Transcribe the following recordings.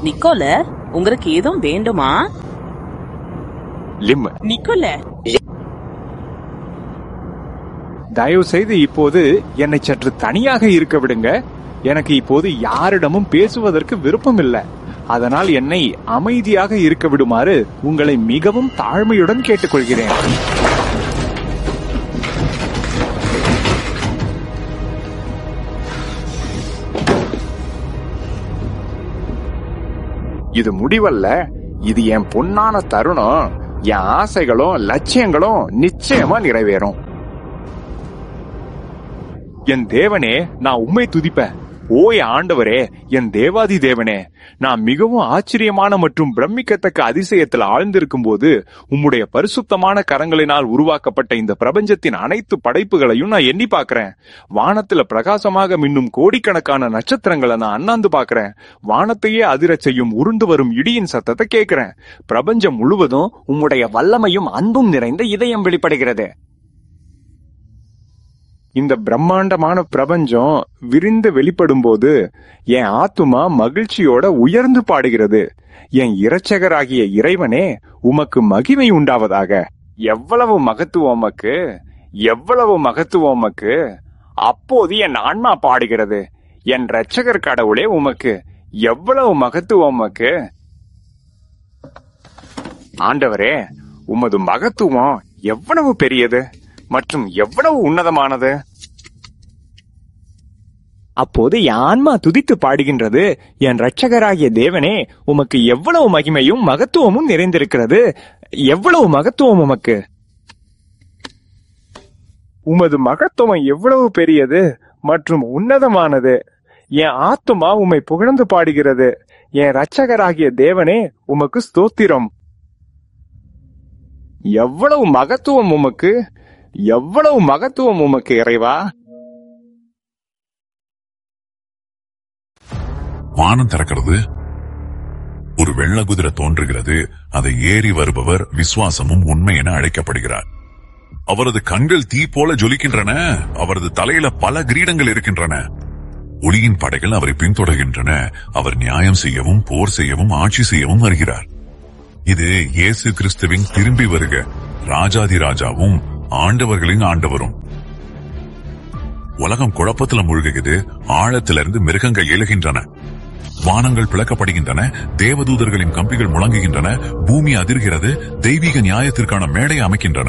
Nicolas, உங்களுக்கு எதுவும் வேண்டுமா? நிக்கோல, தயவு செய்து இப்போது என்னை சற்று தனியாக இருக்க விடுங்க. எனக்கு இப்போது யாரிடமும் பேசுவதற்கு விருப்பம் இல்லை. அதனால் என்னை அமைதியாக இருக்க விடுமாறு உங்களை மிகவும் தாழ்மையுடன் கேட்டுக்கொள்கிறேன். இது முடிவல்ல, இது என் பொன்னான தருணம். என் ஆசைகளும் லட்சியங்களும் நிச்சயமா நிறைவேறும். என் தேவனே, நான் உம்மை துதிப்பேன். ஓய் ஆண்டவரே, என் தேவாதி தேவனே, நான் மிகவும் ஆச்சரியமான மற்றும் பிரமிக்கத்தக்க அதிசயத்தில் ஆழ்ந்திருக்கும் போது உம்முடைய பரிசுத்தமான கரங்களினால் உருவாக்கப்பட்ட இந்த பிரபஞ்சத்தின் அனைத்து படைப்புகளையும் நான் எண்ணி பாக்குறேன். வானத்துல பிரகாசமாக மின்னும் கோடிக்கணக்கான நட்சத்திரங்களை நான் அண்ணாந்து பாக்குறேன். வானத்தையே அதிரச் செய்யும் உருண்டு வரும் இடியின் சத்தத்தை கேட்கிறேன். பிரபஞ்சம் முழுவதும் உம்முடைய வல்லமையும் அன்பும் நிறைந்த இதயம் வெளிப்படுகிறது. இந்த பிரம்மாண்டமான பிரபஞ்சம் விரிந்து வெளிப்படும் போது என் ஆத்துமா மகிழ்ச்சியோட உயர்ந்து பாடுகிறது. என் இரட்சகராகிய இறைவனே, உமக்கு மகிமை உண்டாவதாக. எவ்வளவு மகத்துவம் உமக்கு, எவ்வளவு மகத்துவம் உமக்கு. அப்போது என் ஆன்மா பாடுகிறது. என் இரட்சகர் கடவுளே, உமக்கு எவ்வளவு மகத்துவம் உமக்கு. ஆண்டவரே, உமது மகத்துவம் எவ்வளவு பெரியது மற்றும் எவ்வளவு உன்னதமானது. அப்போது என் ஆன்மா துதித்து பாடுகின்றது. என் இரட்சகராகிய தேவனே, உமக்கு எவ்வளவு மகிமையும் மகத்துவமும் நிறைந்திருக்கிறது. எவ்வளவு மகத்துவம் உமக்கு. உமது மகத்துவம் எவ்வளவு பெரியது மற்றும் உன்னதமானது. என் ஆத்துமா உம்மை புகழ்ந்து பாடுகிறது. என் இரட்சகராகிய தேவனே, உமக்கு ஸ்தோத்திரம். எவ்வளவு மகத்துவம் உமக்கு, எவ்வளவு மகத்துவம் உமக்கு இறைவா. வானம் திறக்கிறது. ஒரு வெள்ள குதிரை தோன்றுகிறது. அதை ஏறி வருபவர் விசுவாசமும் உண்மை என அழைக்கப்படுகிறார். அவரது கண்கள் தீ போல ஜொலிக்கின்றன. அவரது தலையில பல கிரீடங்கள் இருக்கின்றன. ஒளியின் படைகள் அவரை பின்தொடர்கின்றன. அவர் நியாயம் செய்யவும் போர் செய்யவும் ஆட்சி செய்யவும் வருகிறார். இது இயேசு கிறிஸ்துவின் திரும்பி வருக. ராஜாதி ராஜாவும் ஆண்டவர்களின் ஆண்டவரும். உலகம் குழப்பத்தில் மூழ்குகிறது. ஆழத்திலிருந்து மிருகங்கள் எழுகின்றன. வானங்கள் பிளக்கப்படுகின்றன. தேவதூதர்களின் கம்பிகள் முழங்குகின்றன. பூமி அதிர்கிறது. தெய்வீக நியாயத்திற்கான மேடை அமைக்கின்றன.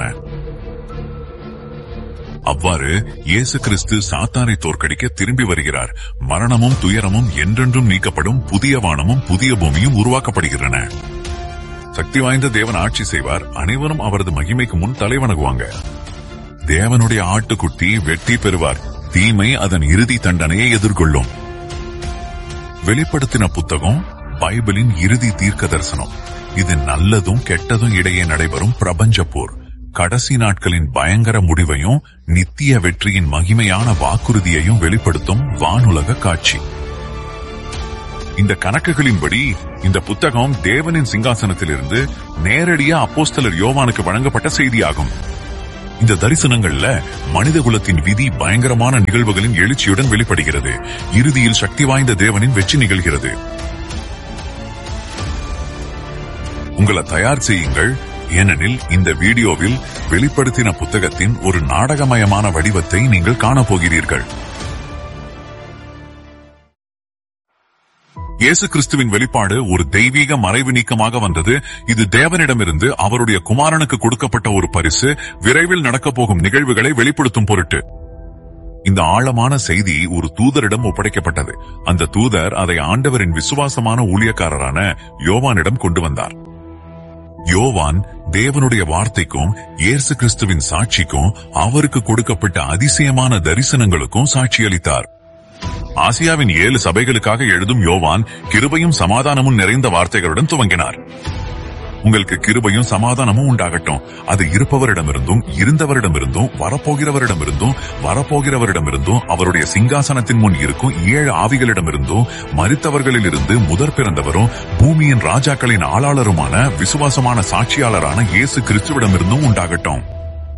அவ்வாறு இயேசு கிறிஸ்து சாத்தானை தோற்கடிக்க திரும்பி வருகிறார். மரணமும் துயரமும் என்றென்றும் நீக்கப்படும். புதிய வானமும் புதிய பூமியும் உருவாக்கப்படுகின்றன. சக்தி வாய்ந்த தேவன் ஆட்சி செய்வார். அனைவரும் அவரது மகிமைக்கு முன் தலைவணங்குவாங்க. தேவனுடைய ஆட்டுக்குட்டி வெற்றி பெறுவார். தீமை அதன் இறுதி தண்டனையை எதிர்கொள்ளும். வெளிப்படுத்தின புத்தகம் பைபிளின் இறுதி தீர்க்க தரிசனம். இது நல்லதும் கெட்டதும் இடையே நடைபெறும் பிரபஞ்ச போர். கடைசி நாட்களின் பயங்கர முடிவையும் நித்திய வெற்றியின் மகிமையான வாக்குறுதியையும் வெளிப்படுத்தும் வானுலக காட்சி. இந்த கணக்குகளின்படி இந்த புத்தகம் தேவனின் சிங்காசனத்திலிருந்து நேரடியா அப்போஸ்தலர் யோவானுக்கு வழங்கப்பட்ட செய்தியாகும். இந்த தரிசனங்கள்ல மனித குலத்தின் விதி பயங்கரமான நிகழ்வுகளின் எழுச்சியுடன் வெளிப்படுகிறது. இறுதியில் சக்தி வாய்ந்த தேவனின் வெற்றி நிகழ்கிறது. உங்களை தயார் செய்யுங்கள், ஏனெனில் இந்த வீடியோவில் வெளிப்படுத்தின புத்தகத்தின் ஒரு நாடகமயமான வடிவத்தை நீங்கள் காணப்போகிறீர்கள். இயேசு கிறிஸ்துவின் வெளிப்பாடு ஒரு தெய்வீக மறைவு நீக்கமாக வந்தது. இது தேவனிடமிருந்து அவருடைய குமாரனுக்கு கொடுக்கப்பட்ட ஒரு பரிசு. விரைவில் நடக்கப் போகும் நிகழ்வுகளை வெளிப்படுத்தும் பொருட்டு இந்த ஆழமான செய்தி ஒரு தூதரிடம் ஒப்படைக்கப்பட்டது. அந்த தூதர் அதை ஆண்டவரின் விசுவாசமான ஊழியக்காரரான யோவானிடம் கொண்டு வந்தார். யோவான் தேவனுடைய வார்த்தைக்கும் இயேசு கிறிஸ்துவின் சாட்சிக்கும் அவருக்கு கொடுக்கப்பட்ட அதிசயமான தரிசனங்களுக்கும் சாட்சியளித்தார். ஆசியாவின் 7 சபைகளுக்காக எழுதும் யோவான் கிருபையும் சமாதானமும் நிறைந்த வார்த்தைகளுடன் துவங்கினார். உங்களுக்கு கிருபையும் சமாதானமும் உண்டாகட்டும். அது இருப்பவரிடமிருந்தும் இருந்தவரிடமிருந்தும் வரப்போகிறவரிடமிருந்தும் அவருடைய சிங்காசனத்தின் முன் இருக்கும் 7 ஆவிகளிடமிருந்தும் மரித்தவர்களிலிருந்து முதற் பிறந்தவரும் பூமியின் ராஜாக்களின் ஆளாளருமான விசுவாசமான சாட்சியாளரான இயேசு கிறிஸ்துவிடமிருந்தும் உண்டாகட்டும்.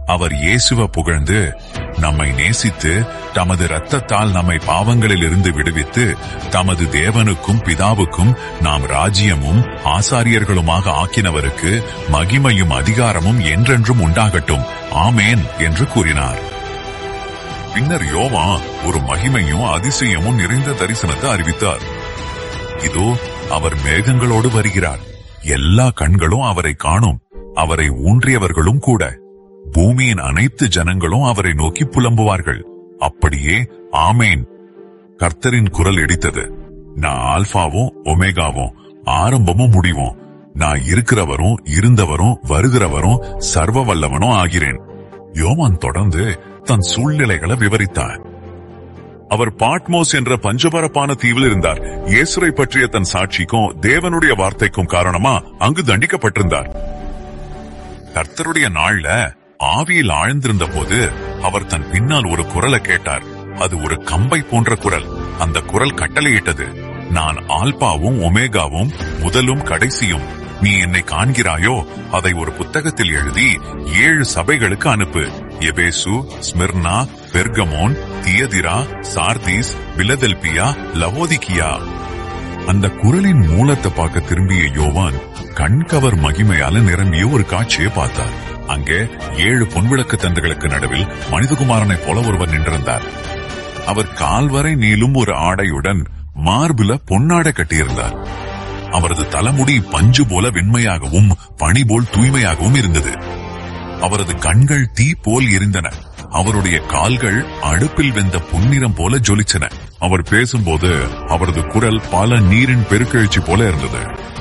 அவர் இயேசுவை புகழ்ந்து, நம்மை நேசித்து தமது இரத்தத்தால் நம்மை பாவங்களில் இருந்து விடுவித்து தமது தேவனுக்கும் பிதாவுக்கும் நாம் ராஜ்யமும் ஆசாரியர்களுமாக ஆக்கினவருக்கு மகிமையும் அதிகாரமும் என்றென்றும் உண்டாகட்டும், ஆமேன் என்று கூறினார். பின்னர் யோவான் ஒரு மகிமையும் அதிசயமும் நிறைந்த தரிசனத்தை அறிவித்தார். இதோ அவர் மேகங்களோடு வருகிறார், எல்லா கண்களும் அவரை காணும், அவரை ஊன்றியவர்களும் கூட. பூமியின் அனைத்து ஜனங்களும் அவரை நோக்கி புலம்புவார்கள். அப்படியே ஆமேன். கர்த்தரின் குரல் இடித்தது, நான் ஆல்பாவும் ஒமேகாவும், ஆரம்பமும் முடிவும், நான் இருக்கிறவரும் இருந்தவரும் வருகிறவரும் சர்வ வல்லவனும் ஆகிறேன். யோவான் தொடர்ந்து தன் சூழ்நிலைகளை விவரித்தார். அவர் பாட்மோஸ் என்ற பஞ்சபரப்பான தீவில் இருந்தார். இயேசுவை பற்றிய தன் சாட்சிக்கும் தேவனுடைய வார்த்தைக்கும் காரணமா அங்கு தண்டிக்கப்பட்டிருந்தார். கர்த்தருடைய நாள்ல ஆவியில் ஆழ்ந்திருந்த போது அவர் தன் பின்னால் ஒரு குரலை கேட்டார். அது ஒரு கம்பை போன்ற குரல். அந்த குரல் கட்டளையிட்டது, நான் ஆல்பாவும் ஒமேகாவும், முதலும் கடைசியும். நீ என்னை காண்கிறாயோ அதை ஒரு புத்தகத்தில் எழுதி 7 சபைகளுக்கு அனுப்பு. எபேசு, ஸ்மிர்னா, பெர்கமோன், தியதிரா, சார்தீஸ், பிலதெல்பியா, லவோதிகியா. அந்த குரலின் மூலத்தை பார்க்க திரும்பிய யோவான் கண்கவர் மகிமையால நிரம்பிய ஒரு காட்சியை பார்த்தார். அங்கே 7 பொன்விளக்கு தண்டுகளுக்கு நடுவில் மனிதகுமாரனை போல ஒருவர் நின்றிருந்தார். அவர் கால்வரை நீளும் ஒரு ஆடையுடன் மார்புல பொன்னாடை கட்டியிருந்தார். அவரது தலைமுடி பஞ்சு போல வெண்மையாகவும் பனி போல் தூய்மையாகவும் இருந்தது. அவரது கண்கள் தீ போல் எரிந்தன. அவருடைய கால்கள் அடுப்பில் வெந்த பொன்னிறம் போல ஜொலிச்சன. அவர் பேசும்போது அவரது குரல் பல நீரின் பெருக்கெழுச்சி போல இருந்தது.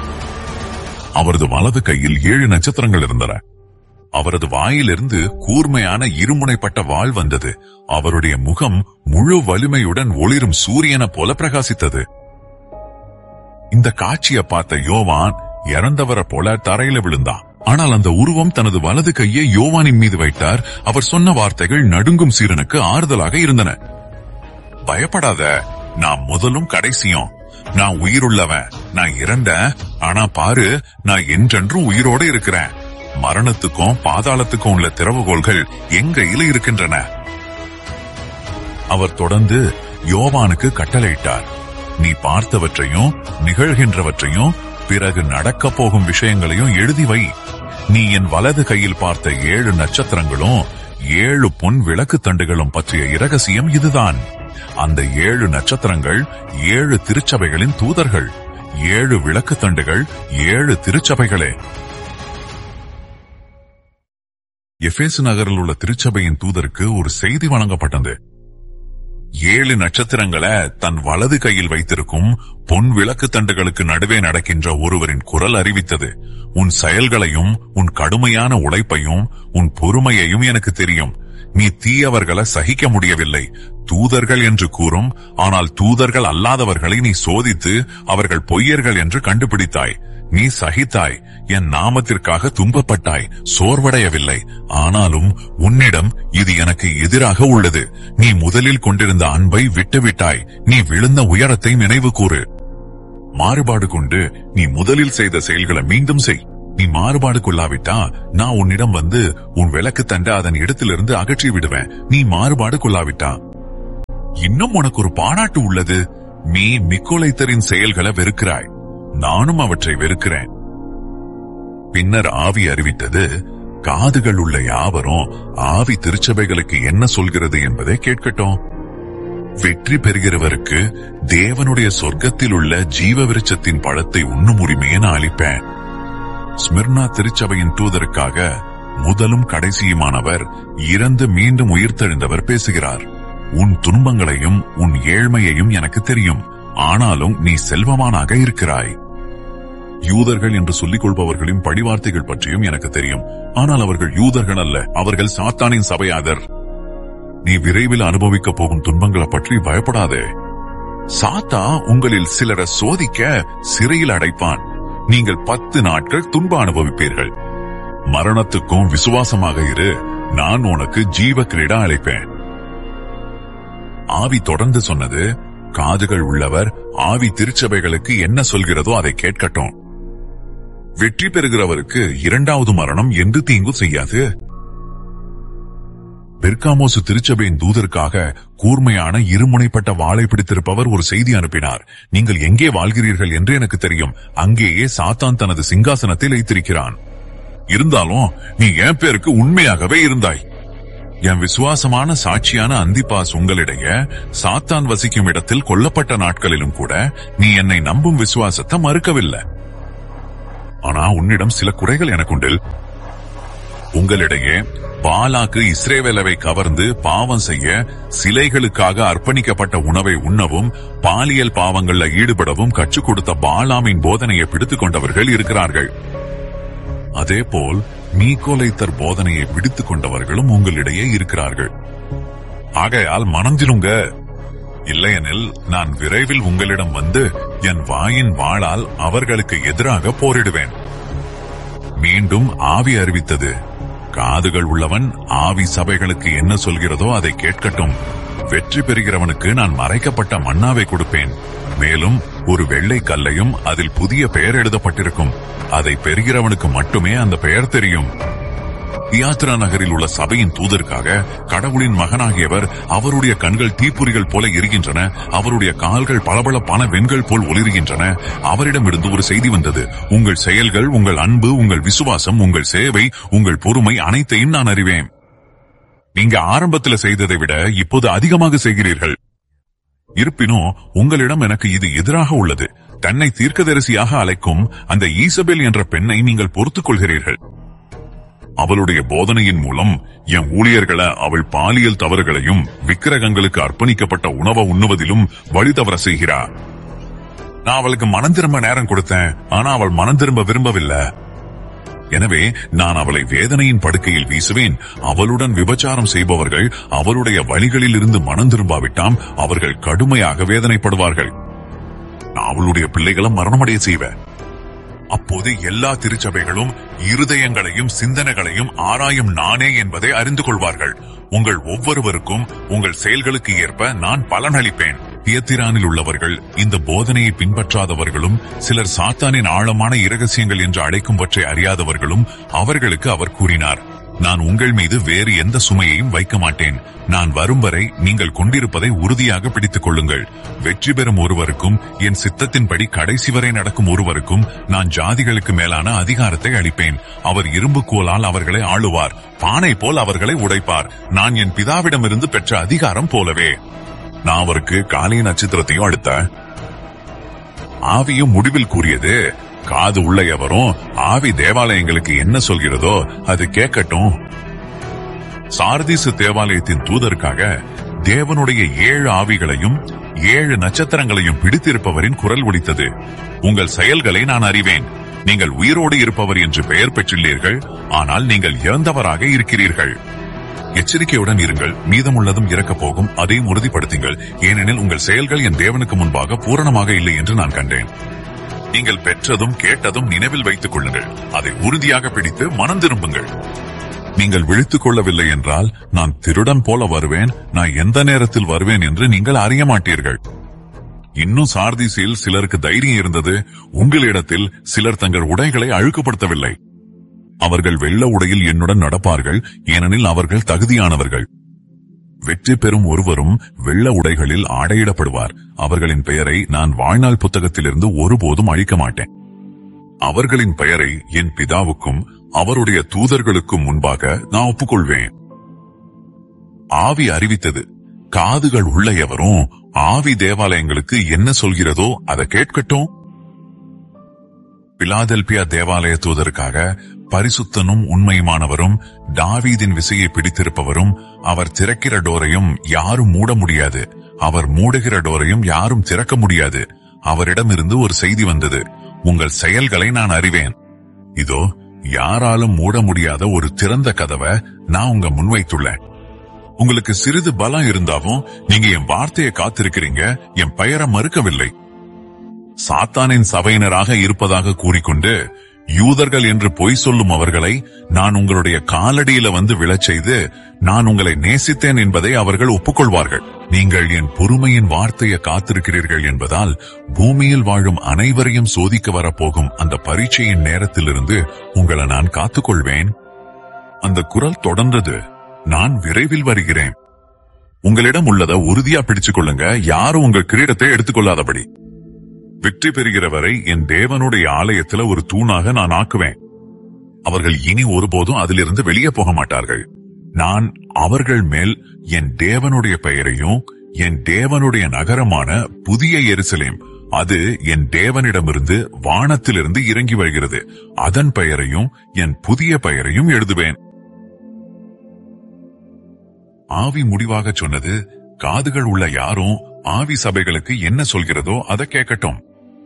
அவரது வலது கையில் 7 நட்சத்திரங்கள் இருந்தன. அவரது வாயிலிருந்து கூர்மையான இருமுனைப்பட்ட வாள் வந்தது. அவருடைய முகம் முழு வலிமையுடன் ஒளிரும் சூரியனை போல பிரகாசித்தது. இந்த காட்சியை பார்த்த யோவான் இறந்தவரை போல தரையில விழுந்தான். ஆனால் அந்த உருவம் தனது வலது கையை யோவானின் மீது வைத்தார். அவர் சொன்ன வார்த்தைகள் நடுங்கும் சீரனுக்கு ஆறுதலாக இருந்தன. பயப்படாத, நான் முதலும் கடைசியும், நான் உயிருள்ளவன். நான் இறந்தேன், ஆனா பாரு, நான் என்றென்றும் உயிரோடு இருக்கிறேன். மரணத்துக்கும் பாதாளத்துக்கும் உள்ள திறவுகோள்கள் என் கையில இருக்கின்றன. அவர் தொடர்ந்து யோவானுக்கு கட்டளையிட்டார், நீ பார்த்தவற்றையும் நிகழ்கின்றவற்றையும் பிறகு நடக்க போகும் விஷயங்களையும் எழுதி வை. நீ என் வலது கையில் பார்த்த 7 நட்சத்திரங்களும் 7 பொன் விளக்கு தண்டுகளும் பற்றிய இரகசியம் இதுதான். அந்த 7 நட்சத்திரங்கள் 7 திருச்சபைகளின் தூதர்கள். 7 விளக்கு தண்டுகள் 7 திருச்சபைகளே. எபேசு நகரில் உள்ள திருச்சபையின் தூதருக்கு ஒரு செய்தி வழங்கப்பட்டது. 7 நட்சத்திரங்களை தன் வலது கையில் வைத்திருக்கும் பொன் விளக்கு தண்டுகளுக்கு நடுவே நடக்கின்ற ஒருவரின் குரல் அறிவித்தது, உன் செயல்களையும் உன் கடுமையான உழைப்பையும் உன் பொறுமையையும் எனக்கு தெரியும். நீ தீயவர்களை சகிக்க முடியவில்லை. தூதர்கள் என்று கூறும், ஆனால் தூதர்கள் அல்லாதவர்களை நீ சோதித்து அவர்கள் பொய்யர்கள் என்று கண்டுபிடித்தாய். நீ சகித்தாய், என் நாமத்திற்காக துன்பப்பட்டாய், சோர்வடையவில்லை. ஆனாலும் உன்னிடம் இது எனக்கு எதிராக உள்ளது. நீ முதலில் கொண்டிருந்த அன்பை விட்டுவிட்டாய். நீ விழுந்த உயரத்தை நினைவு கூறு. மாறுபாடு கொண்டு நீ முதலில் செய்த செயல்களை மீண்டும் செய். நீ மாறுபாடு கொள்ளாவிட்டா நான் உன்னிடம் வந்து உன் விளக்கு தண்ட அதன் இடத்திலிருந்து அகற்றி விடுவேன். நீ மாறுபாடு கொள்ளாவிட்டா இன்னும் உனக்கு ஒரு பாராட்டு உள்ளது. நீ நிக்கோலைத்தரின் செயல்களை வெறுக்கிறாய், நானும் அவற்றை வெறுக்கிறேன். பின்னர் ஆவி அறிவித்தது, காதுகள் உள்ள யாவரும் ஆவி திருச்சபைகளுக்கு என்ன சொல்கிறது என்பதை கேட்கட்டும். வெற்றி பெறுகிறவருக்கு தேவனுடைய சொர்க்கத்தில் உள்ள ஜீவ விருட்சத்தின் பழத்தை உண்ணும் உரிமையை நான் அளிப்பேன். ஸ்மிர்னா திருச்சபையின் தூதருக்காக முதலும் கடைசியுமானவர், இறந்து மீண்டும் உயிர்த்தெழுந்தவர் பேசுகிறார். உன் துன்பங்களையும் உன் ஏழ்மையையும் எனக்கு தெரியும். ஆனாலும் நீ செல்வமானாக இருக்கிறாய். யூதர்கள் என்று சொல்லிக் கொள்பவர்களின் படிவார்த்தைகள் பற்றியும் எனக்கு தெரியும். ஆனால் அவர்கள் யூதர்கள் அல்ல, அவர்கள் சாத்தானின் சபையாதர். நீ விரைவில் அனுபவிக்க போகும் துன்பங்களை பற்றி பயப்படாதே. சாத்தா உங்களில் சிலரை சோதிக்க சிறையில் அடைப்பான். நீங்கள் 10 நாட்கள் துன்ப அனுபவிப்பீர்கள். மரணத்துக்கும் விசுவாசமாக இரு, நான் உனக்கு ஜீவ கிரீடா அளிப்பேன். ஆவி தொடர்ந்து சொன்னது, காதுகள் உள்ளவர் ஆவி திருச்சபைகளுக்கு என்ன சொல்கிறதோ அதை கேட்கட்டும். வெற்றி பெறுகிறவருக்கு 2வது மரணம் எந்த தீங்கும் செய்யாது. பெர்காமோசு திருச்சபையின் தூதருக்காக கூர்மையான இருமுனைப்பட்ட வாளை பிடித்திருப்பவர் ஒரு செய்தி அனுப்பினார். நீங்கள் எங்கே வாழ்கிறீர்கள் என்று எனக்கு தெரியும். அங்கேயே சாத்தான் தனது சிங்காசனத்தில் வைத்திருக்கிறான். இருந்தாலும் நீ என் பேருக்கு உண்மையாகவே இருந்தாய். என் விசுவாசமான சாட்சியான அந்திபாஸ் உங்களிடையே சாத்தான் வசிக்கும் இடத்தில் கொல்லப்பட்ட நாட்களிலும் கூட நீ என்னை நம்பும் விசுவாசத்தை மறுக்கவில்லை. ஆனா உன்னிடம் சில குறைகள் எனக்குண்டு. உங்களிடையே பாலாக்கு இஸ்ரவேலை கவர்ந்து பாவம் செய்ய சிலைகளுக்காக அர்ப்பணிக்கப்பட்ட உணவை உண்ணவும் பாலியல் பாவங்கள்ல ஈடுபடவும் கற்றுக் கொடுத்த பாலாமின் போதனையை பிடித்துக் கொண்டவர்கள் இருக்கிறார்கள். அதேபோல் மீகோலைத்தர் போதனையை பிடித்துக் கொண்டவர்களும் உங்களிடையே இருக்கிறார்கள். ஆகையால் மனந்திருங்க. இல்லையெனில் நான் விரைவில் உங்களிடம் வந்து என் வாயின் வாளால் அவர்களுக்கு எதிராக போரிடுவேன். மீண்டும் ஆவி அறிவித்தது, காதுகள் உள்ளவன் ஆவி சபைகளுக்கு என்ன சொல்கிறதோ அதை கேட்கட்டும். வெற்றி பெறுகிறவனுக்கு நான் மறைக்கப்பட்ட மன்னாவை கொடுப்பேன். மேலும் ஒரு வெள்ளை கல்லையும் அதில் புதிய பெயர் எழுதப்பட்டிருக்கும். அதை பெறுகிறவனுக்கு மட்டுமே அந்த பெயர் தெரியும். தியாத்திரா நகரில் உள்ள சபையின் தூதருக்காக கடவுளின் மகனாகியவர், அவருடைய கண்கள் தீப்புரிகள் போல எரிகின்றன, அவருடைய கால்கள் பளபளப்பான வெண்கள் போல் ஒளிர்கின்றன. அவரிடமிருந்து ஒரு செய்தி வந்தது. உங்கள் செயல்கள், உங்கள் அன்பு, உங்கள் விசுவாசம், உங்கள் சேவை, உங்கள் பொறுமை அனைத்தையும் நான் அறிவேன். நீங்க ஆரம்பத்தில் செய்ததை விட இப்போது அதிகமாக செய்கிறீர்கள். இருப்பினும் உங்களிடம் எனக்கு இது எதிராக உள்ளது. தன்னை தீர்க்கதரிசியாக அழைக்கும் அந்த ஈசபெல் என்ற பெண்ணை நீங்கள் பொறுத்துக் கொள்கிறீர்கள். அவளுடைய போதனையின் மூலம் என் ஊழியர்களை அவள் பாலியல் தவறுகளையும் விக்கிரகங்களுக்கு அர்ப்பணிக்கப்பட்ட உணவை உண்ணுவதிலும் வழி தவற செய்கிறார். நான் அவளுக்கு மனம் திரும்ப நேரம் கொடுத்தேன், ஆனா அவள் மனம் திரும்ப விரும்பவில்லை. எனவே நான் அவளை வேதனையின் படுக்கையில் வீசுவேன். அவளுடன் விபச்சாரம் செய்பவர்கள் அவளுடைய வழிகளில் இருந்து மனம் திரும்பாவிட்டாம் அவர்கள் கடுமையாக வேதனைப்படுவார்கள். நான் அவளுடைய பிள்ளைகளை மரணமடைய செய்வேன். அப்போது எல்லா திருச்சபைகளும் இருதயங்களையும் சிந்தனைகளையும் ஆராயும் நானே என்பதை அறிந்து கொள்வார்கள். உங்கள் ஒவ்வொருவருக்கும் உங்கள் செயல்களுக்கு ஏற்ப நான் பலனளிப்பேன். தியத்திரானில் உள்ளவர்கள், இந்த போதனையை பின்பற்றாதவர்களும், சிலர் சாத்தானின் ஆழமான இரகசியங்கள் என்று அழைக்கும்பற்றை அறியாதவர்களும் அவர்களுக்கு அவர் கூறினார், நான் உங்கள் மீது வேறு எந்த சுமையையும் வைக்க மாட்டேன். நான் வரும் வரை நீங்கள் கொண்டிருப்பதை உறுதியாக பிடித்துக் கொள்ளுங்கள். வெற்றி பெறும் ஒருவருக்கும் என் சித்தத்தின்படி கடைசி வரை நடக்கும் ஒருவருக்கும் நான் ஜாதிகளுக்கு மேலான அதிகாரத்தை அளிப்பேன். அவர் இரும்பு கோலால் அவர்களை ஆளுவார், பானை போல் அவர்களை உடைப்பார். நான் என் பிதாவிடமிருந்து பெற்ற அதிகாரம் போலவே. நான் அவருக்கு காலை நட்சத்திரத்தையும் அளித்த ஆவியும் முடிவில் கூறியது, காது உள்ள எவரும் ஆவி தேவாலயங்களுக்கு என்ன சொல்கிறதோ அது கேட்கட்டும். சார்தீசு தேவாலயத்தின் தூதருக்காக தேவனுடைய 7 ஆவிகளையும் 7 நட்சத்திரங்களையும் பிடித்திருப்பவரின் குரல் ஒலித்தது. உங்கள் செயல்களை நான் அறிவேன். நீங்கள் உயிரோடு இருப்பவர் என்று பெயர் பெற்றுள்ளீர்கள், ஆனால் நீங்கள் இறந்தவராக இருக்கிறீர்கள். எச்சரிக்கையுடன் இருங்கள். மீதமுள்ளதும் இறக்கப் போகும், அதையும் உறுதிப்படுத்துங்கள். ஏனெனில் உங்கள் செயல்கள் என் தேவனுக்கு முன்பாக பூரணமாக இல்லை என்று நான் கண்டேன். நீங்கள் பெற்றதும் கேட்டதும் நினைவில் வைத்துக் கொள்ளுங்கள். அதை உறுதியாக பிடித்து மனம் திரும்புங்கள். நீங்கள் விழித்துக் கொள்ளவில்லை என்றால் நான் திருடன் போல வருவேன். நான் எந்த நேரத்தில் வருவேன் என்று நீங்கள் அறிய மாட்டீர்கள். இன்னும் சார்தீசில் சிலருக்கு தைரியம் இருந்தது. உங்களிடத்தில் சிலர் தங்கள் உடைகளை அழுக்குப்படுத்தவில்லை. அவர்கள் வெள்ள உடையில் என்னுடன் நடப்பார்கள், ஏனெனில் அவர்கள் தகுதியானவர்கள். வெற்றி பெறும் ஒருவரும் வெள்ள உடைகளில் ஆடையிடப்படுவார். அவர்களின் பெயரை நான் வாழ்நாள் புத்தகத்திலிருந்து ஒருபோதும் அழிக்க மாட்டேன். அவர்களின் பெயரை என் பிதாவுக்கும் அவருடைய தூதர்களுக்கும் முன்பாக நான் ஒப்புக்கொள்வேன். ஆவி அறிவித்தது, காதுகள் உள்ள எவரும் ஆவி தேவாலயங்களுக்கு என்ன சொல்கிறதோ அதை கேட்கட்டும். பிலாதெல்பியா தேவாலய தூதருக்காக பரிசுத்தனும் உண்மையுமானவரும் தாவீதின் விசையை பிடித்திருப்பவரும், அவர் திறக்கிற டோரையும் யாரும் மூட முடியாது, அவர் மூடுகிற டோரையும் யாரும் திறக்க முடியாது. அவரிடமிருந்து ஒரு செய்தி வந்தது, உங்கள் செயல்களை நான் அறிவேன். இதோ யாராலும் மூட முடியாத ஒரு திறந்த கதவை நான் உங்க முன்வைத்துள்ளேன். உங்களுக்கு சிறிது பலம் இருந்தாலும் நீங்க என் வார்த்தையை காத்திருக்கிறீங்க, என் பெயரை மறுக்கவில்லை. சாத்தானின் சபையினராக இருப்பதாக கூறிக்கொண்டு யூதர்கள் என்று பொய் சொல்லும் அவர்களை நான் உங்களுடைய காலடியில வந்து விழச் செய்து நான் உங்களை நேசித்தேன் என்பதை அவர்கள் ஒப்புக்கொள்வார்கள். நீங்கள் என் பொறுமையின் வார்த்தையை காத்திருக்கிறீர்கள் என்பதால் பூமியில் வாழும் அனைவரையும் சோதிக்க வரப்போகும் அந்த பரீட்சையின் நேரத்திலிருந்து உங்களை நான் காத்துக்கொள்வேன். அந்த குரல் தொடர்ந்தது, நான் விரைவில் வருகிறேன். உங்களிடம் உள்ளதை உறுதியா பிடிச்சுக் கொள்ளுங்க, யாரும் உங்கள் கிரீடத்தை எடுத்துக்கொள்ளாதபடி. வெற்றி பெறுகிறவரை என் தேவனுடைய ஆலயத்துல ஒரு தூணாக நான் ஆக்குவேன். அவர்கள் இனி ஒருபோதும் அதிலிருந்து வெளியே போக மாட்டார்கள். நான் அவர்கள் மேல் என் தேவனுடைய பெயரையும், என் தேவனுடைய நகரமான புதிய எருசலேம், அது என் தேவனிடமிருந்து வானத்திலிருந்து இறங்கி வருகிறது, அதன் பெயரையும் என் புதிய பெயரையும் எழுதுவேன். ஆவி முடிவாக சொன்னது, காதுகள் உள்ள யாரும் ஆவி சபைகளுக்கு என்ன சொல்கிறதோ அதை கேட்கட்டும்.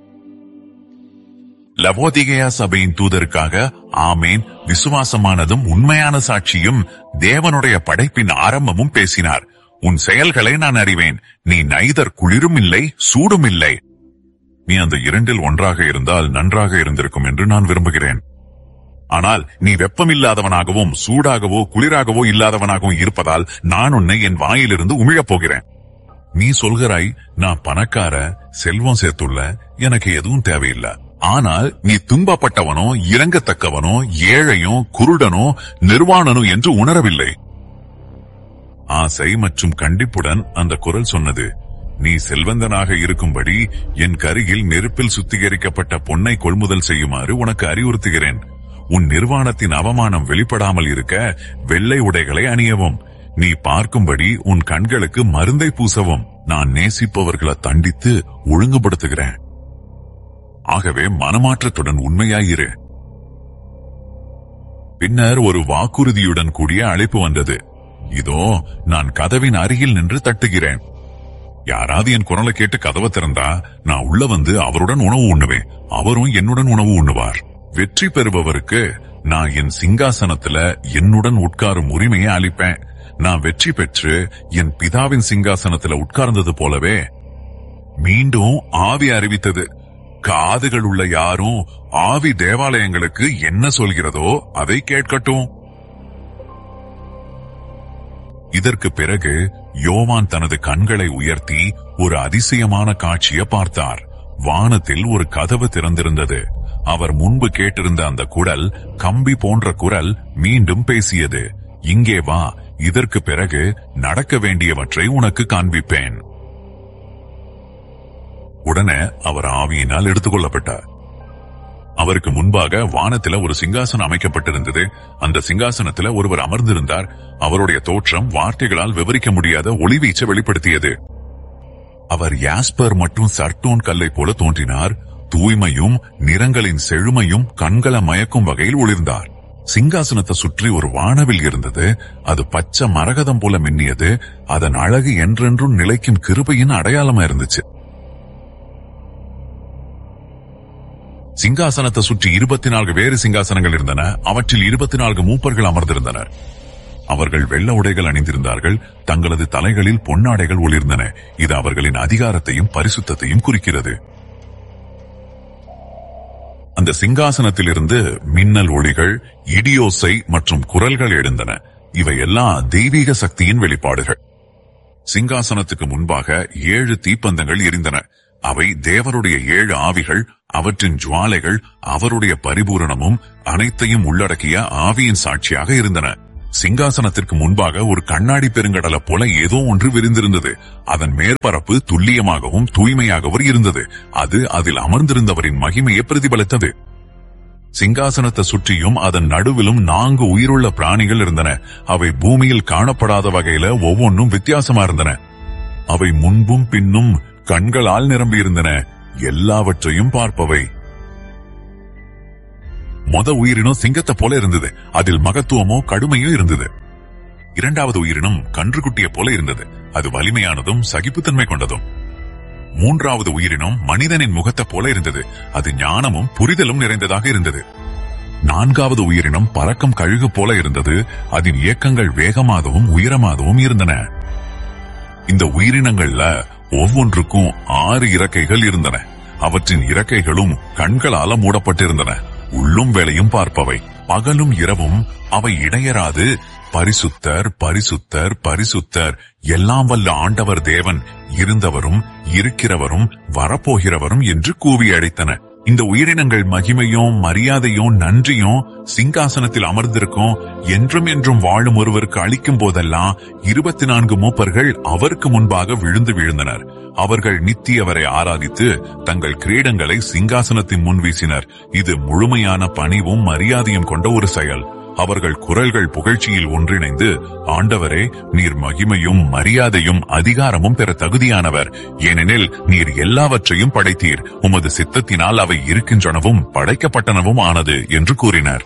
லவோதிகேயா சபையின் தூதருக்காக ஆமேன், விசுவாசமானதும் உண்மையான சாட்சியும் தேவனுடைய படைப்பின் ஆரம்பமும் பேசினார். உன் செயல்களை நான் அறிவேன். நீ நைதர் குளிரும் இல்லை சூடும் இல்லை. நீ அந்த இரண்டில் ஒன்றாக இருந்தால் நன்றாக இருந்திருக்கும் என்று நான் விரும்புகிறேன். ஆனால் நீ வெப்பமில்லாதவனாகவும் சூடாகவோ குளிராகவோ இல்லாதவனாகவும் இருப்பதால் நான் உன்னை என் வாயிலிருந்து உமிழப் போகிறேன். நீ சொல்கிறாய், நான் பணக்கார, செல்வம் சேர்த்துள்ள, எனக்கு எதுவும் தேவையில்லை. ஆனால் நீ துன்பப்பட்டவனோ இறங்கத்தக்கவனோ ஏழையோ குருடனோ நிர்வாணனோ என்று உணரவில்லை. ஆசை மற்றும் கண்டிப்புடன் அந்த குரல் சொன்னது, நீ செல்வந்தனாக இருக்கும்படி என் கருகில் நெருப்பில் சுத்திகரிக்கப்பட்ட பொன்னை கொள்முதல் செய்யுமாறு உனக்கு அறிவுறுத்துகிறேன். உன் நிர்வாணத்தின் அவமானம் வெளிப்படாமல் இருக்க வெள்ளை உடைகளை அணியவும். நீ பார்க்கும்படி உன் கண்களுக்கு மருந்தை பூசவும். நான் நேசிப்பவர்களை தண்டித்து ஒழுங்குபடுத்துகிறேன். ஆகவே மனமாற்றத்துடன் உண்மையாயிரு. பின்னர் ஒரு வாக்குறுதியுடன் கூடிய அழைப்பு வந்தது. இதோ நான் கதவின் அருகில் நின்று தட்டுகிறேன். யாராவது என் குரலை கேட்டு கதவை திறந்தா நான் உள்ள வந்து அவருடன் உணவு உண்ணுவேன், அவரும் என்னுடன் உணவு உண்ணுவார். வெற்றி பெறுபவருக்கு நான் என் சிங்காசனத்துல என்னுடன் உட்காரும் உரிமையை அளிப்பேன். நான் வெற்றி பெற்று என் பிதாவின் சிங்காசனத்துல உட்கார்ந்தது போலவே. மீண்டும் ஆவி அறிவித்தது, காதுகள் உள்ள யாரும் ஆவி தேவாலயங்களுக்கு என்ன சொல்கிறதோ அதை கேட்கட்டும். இதற்கு பிறகு யோவான் தனது கண்களை உயர்த்தி ஒரு அதிசயமான காட்சியை பார்த்தார். வானத்தில் ஒரு கதவு திறந்திருந்தது. அவர் முன்பு கேட்டிருந்த அந்த குரல், கம்பி போன்ற குரல், மீண்டும் பேசியது. இங்கே வா, இதற்கு பிறகு நடக்க வேண்டியவற்றை உனக்கு காண்பிப்பேன். உடனே அவர் ஆவியினால் எடுத்துக்கொள்ளப்பட்டார். அவருக்கு முன்பாக வானத்தில ஒரு சிங்காசனம் அமைக்கப்பட்டிருந்தது. அந்த சிங்காசனத்தில் ஒருவர் அமர்ந்திருந்தார். அவருடைய தோற்றம் வார்த்தைகளால் விவரிக்க முடியாத ஒளிவீச்சை வெளிப்படுத்தியது. அவர் யாஸ்பர் மற்றும் சர்டோன் கல்லை போல தோன்றினார். தூய்மையும் நிறங்களின் செழுமையும் கண்களை மயக்கும் வகையில் ஒளிர்ந்தார். சிங்காசனத்தை சுற்றி ஒரு வானவில் இருந்தது. அது பச்சை மரகதம் போல மின்னியது. அதன் அழகு என்றென்றும் நிலைக்கும் கிருபையின் அடையாளமா இருந்துச்சு. சிங்காசனத்தை சுற்றி 24 வேறு சிங்காசனங்கள் இருந்தன. அவற்றில் 24 மூப்பர்கள் அமர்ந்திருந்தனர். அவர்கள் வெள்ள உடைகள் அணிந்திருந்தார்கள். தங்களது தலைகளில் பொன்னாடைகள் ஒளிர்ந்தன. இது அவர்களின் அதிகாரத்தையும் பரிசுத்தத்தையும் குறிக்கிறது. அந்த சிங்காசனத்திலிருந்து மின்னல் ஒளிகள், இடியோசை மற்றும் குரல்கள் எழுந்தன. இவையெல்லாம் தெய்வீக சக்தியின் வெளிப்பாடுகள். சிங்காசனத்துக்கு முன்பாக 7 தீப்பந்தங்கள் எரிந்தன. அவை தேவருடைய 7 ஆவிகள். அவற்றின் ஜுவாலைகள் அவருடைய பரிபூரணமும் அனைத்தையும் உள்ளடக்கிய ஆவியின் சாட்சியாக இருந்தன. சிங்காசனத்திற்கு முன்பாக ஒரு கண்ணாடி பெருங்கடலை போல ஏதோ ஒன்று விரிந்திருந்தது. அதன் மேற்பரப்பு துல்லியமாகவும் தூய்மையாகவும் இருந்தது. அது அதில் அமர்ந்திருந்தவரின் மகிமையை பிரதிபலித்தது. சிங்காசனத்தை சுற்றியும் அதன் நடுவிலும் 4 உயிருள்ள பிராணிகள் இருந்தன. அவை பூமியில் காணப்படாத வகையில ஒவ்வொன்றும் வித்தியாசமா இருந்தன. அவை முன்பும் பின்னும் கண்களால் நிரம்பியிருந்தன, எல்லாவற்றையும் பார்ப்பவை. உயிரினம் சிங்கத்தை போல இருந்தது. அதில் மகத்துவமோ கடுமையோ இருந்தது. இரண்டாவது உயிரினம் கன்றுக்குட்டியை போல இருந்தது. அது வலிமையானதும் சகிப்புத்தன்மை கொண்டதும். மூன்றாவது உயிரினம் மனிதனின் முகத்தை போல இருந்தது. அது ஞானமும் புரிதலும் நிறைந்ததாக இருந்தது. நான்காவது உயிரினம் பறக்கும் கழுகு போல இருந்தது. அதன் இயக்கங்கள் வேகமாகவும் உயரமாகவும் இருந்தன. இந்த உயிரினங்கள்ல ஒவ்வொன்றுக்கும் 6 இறக்கைகள் இருந்தன. அவற்றின் இறக்கைகளும் கண்களால மூடப்பட்டிருந்தன. உள்ளும் வேலையும் பார்ப்பவை. பகலும் இரவும் அவை இடையராது பரிசுத்தர் பரிசுத்தர் பரிசுத்தர், எல்லாம் வல்ல ஆண்டவர் தேவன், இருந்தவரும் இருக்கிறவரும் வரப்போகிறவரும் என்று கூவி அழைத்தன. இந்த உயிரினங்கள் மகிமையும் மரியாதையும் நன்றியும் சிங்காசனத்தில் அமர்ந்திருக்கும் என்றும் என்றும் வாழும் ஒருவருக்கு அளிக்கும் போதெல்லாம் 24 மூப்பர்கள் அவருக்கு முன்பாக விழுந்தனர். அவர்கள் நித்தியவரை ஆராதித்து தங்கள் கிரீடங்களை சிங்காசனத்தின் முன் வீசினர். இது முழுமையான பணிவும் மரியாதையும் கொண்ட ஒரு செயல். அவர்கள் குரல்கள் புகழ்ச்சியில் ஒன்றிணைந்து, ஆண்டவரே, நீர் மகிமையும் மரியாதையும் அதிகாரமும் பெற தகுதியானவர். ஏனெனில் நீர் எல்லாவற்றையும் படைத்தீர். உமது சித்தத்தினால் அவை இருக்கின்றனவும் படைக்கப்பட்டனவும் ஆனது என்று கூறினர்.